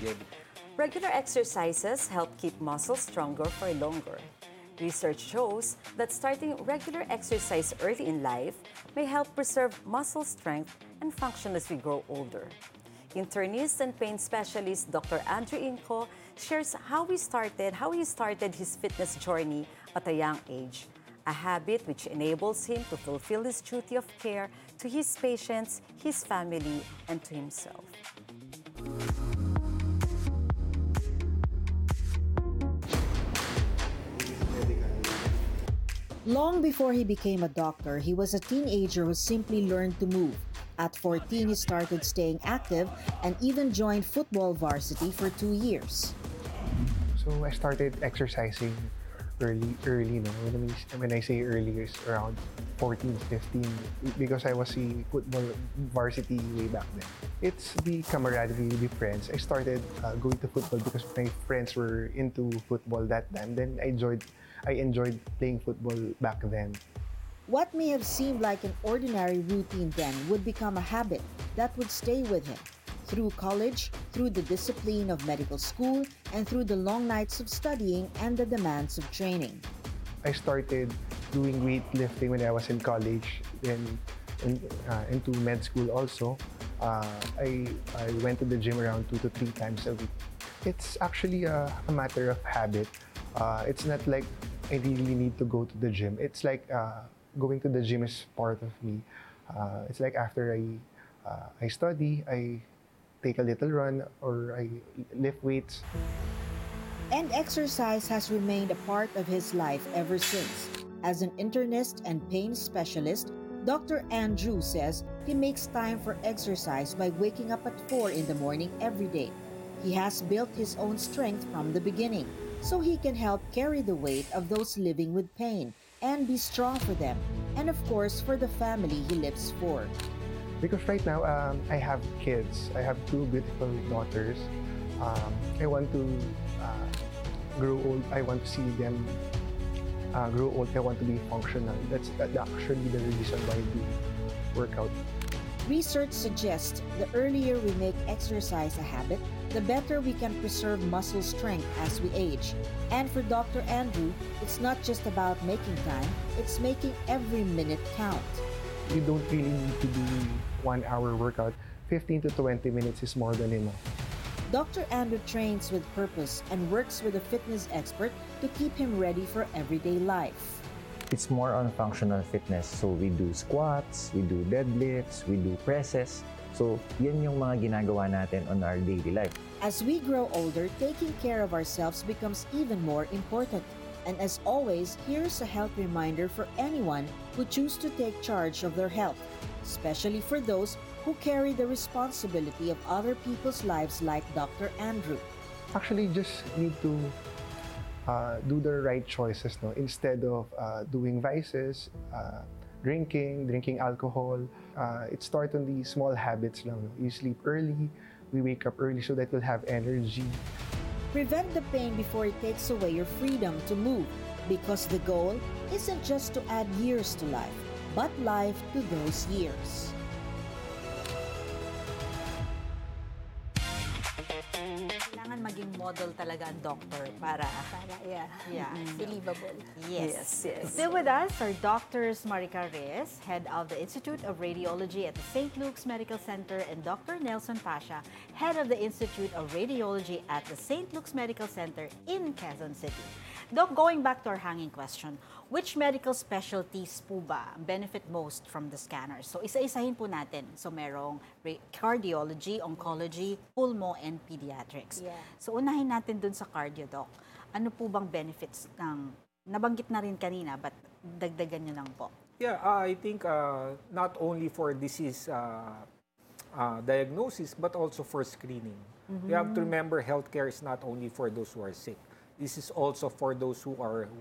needed. Regular exercises help keep muscles stronger for longer. Research shows that starting regular exercise early in life may help preserve muscle strength and function as we grow older. Internist and pain specialist Dr. Andrew Inco shares how he started his fitness journey at a young age, a habit which enables him to fulfill his duty of care to his patients, his family, and to himself. Long before he became a doctor, he was a teenager who simply learned to move. At 14, he started staying active and even joined football varsity for 2 years. So I started exercising early, no? When I say early, it's around 14, 15, because I was a football varsity way back then. It's the camaraderie, the friends. I started going to football because my friends were into football that time. Then I enjoyed playing football back then. What may have seemed like an ordinary routine then would become a habit that would stay with him. Through college, through the discipline of medical school, and through the long nights of studying and the demands of training. I started doing weightlifting when I was in college, then into med school also. I went to the gym around 2 to 3 times a week. It's actually a matter of habit. It's not like I really need to go to the gym. It's like going to the gym is part of me. It's like after I study, I take a little run or I lift weights. And exercise has remained a part of his life ever since. As an internist and pain specialist, Dr. Andrew says he makes time for exercise by waking up at 4 in the morning every day. He has built his own strength from the beginning, so he can help carry the weight of those living with pain and be strong for them, and of course for the family he lives for. Because right now, I have kids. I have 2 beautiful daughters. I want to grow old. I want to see them grow old. I want to be functional. That's actually the reason why I do workout. Research suggests the earlier we make exercise a habit, the better we can preserve muscle strength as we age. And for Dr. Andrew, it's not just about making time, it's making every minute count. You don't really need to do 1 hour workout. 15 to 20 minutes is more than enough. Dr. Andrew trains with purpose and works with a fitness expert to keep him ready for everyday life. It's more on functional fitness. So we do squats, we do deadlifts, we do presses. So yun yung mga ginagawa natin on our daily life. As we grow older, taking care of ourselves becomes even more important. And as always, here's a health reminder for anyone who choose to take charge of their health, especially for those who carry the responsibility of other people's lives like Dr. Andrew. Actually, just need to do the right choices, no? Instead of doing vices, drinking alcohol. It starts on the small habits lang. You sleep early, we wake up early so that we'll have energy. Prevent the pain before it takes away your freedom to move, because the goal isn't just to add years to life, but life to those years. Kailangan maging model talaga ang doctor para believable. Yes. Still with us are Doctors Marica Reyes, head of the Institute of Radiology at the St. Luke's Medical Center, and Dr. Nelson Pasha, head of the Institute of Radiology at the St. Luke's Medical Center in Quezon City. Doc, going back to our hanging question, which medical specialties po ba benefit most from the scanners? So isa-isahin po natin. So merong cardiology, oncology, pulmo, and pediatrics. Yeah. So unahin natin dun sa cardio, Doc. Ano po bang benefits ng, nabanggit na rin kanina, but dagdagan nyo lang po? Yeah, I think not only for disease diagnosis, but also for screening. You have to remember healthcare is not only for those who are sick. This is also for those who are